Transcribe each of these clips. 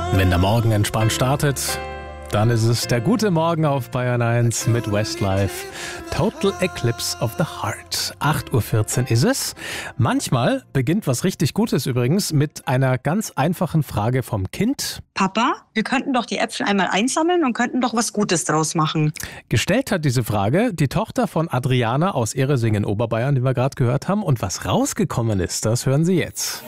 Wenn der Morgen entspannt startet, dann ist es der gute Morgen auf Bayern 1 mit Westlife. Total Eclipse of the Heart. 8.14 Uhr ist es. Manchmal beginnt was richtig Gutes übrigens mit einer ganz einfachen Frage vom Kind. Papa, wir könnten doch die Äpfel einmal einsammeln und könnten doch was Gutes draus machen. Gestellt hat diese Frage die Tochter von Adriana aus Ehresing in Oberbayern, die wir gerade gehört haben. Und was rausgekommen ist, das hören Sie jetzt.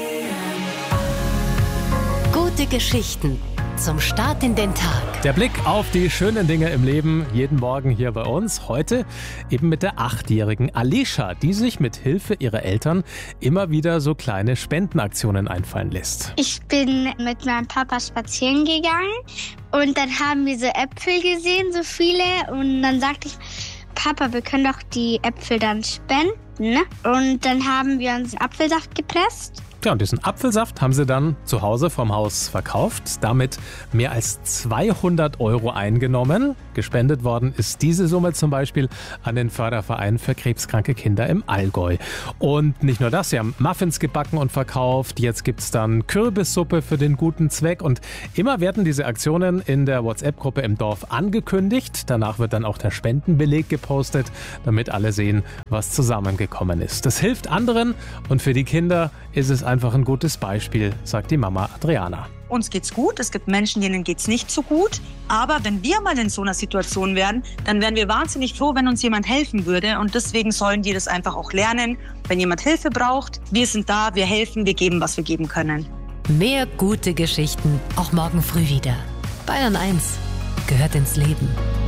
Gute Geschichten zum Start in den Tag. Der Blick auf die schönen Dinge im Leben, jeden Morgen hier bei uns. Heute eben mit der 8-jährigen Alicia, die sich mit Hilfe ihrer Eltern immer wieder so kleine Spendenaktionen einfallen lässt. Ich bin mit meinem Papa spazieren gegangen und dann haben wir so Äpfel gesehen, so viele. Und dann sagte ich, Papa, wir können doch die Äpfel dann spenden. Und dann haben wir uns Apfelsaft gepresst. Ja, und diesen Apfelsaft haben sie dann zu Hause vom Haus verkauft, damit mehr als 200 € eingenommen. Gespendet worden ist diese Summe zum Beispiel an den Förderverein für krebskranke Kinder im Allgäu. Und nicht nur das, sie haben Muffins gebacken und verkauft, jetzt gibt's dann Kürbissuppe für den guten Zweck und immer werden diese Aktionen in der WhatsApp-Gruppe im Dorf angekündigt. Danach wird dann auch der Spendenbeleg gepostet, damit alle sehen, was zusammengekommen ist. Das hilft anderen und für die Kinder ist es einfach ein gutes Beispiel, sagt die Mama Adriana. Uns geht's gut, es gibt Menschen, denen geht's nicht so gut. Aber wenn wir mal in so einer Situation wären, dann wären wir wahnsinnig froh, wenn uns jemand helfen würde. Und deswegen sollen die das einfach auch lernen. Wenn jemand Hilfe braucht, wir sind da, wir helfen, wir geben, was wir geben können. Mehr gute Geschichten, auch morgen früh wieder. Bayern 1 gehört ins Leben.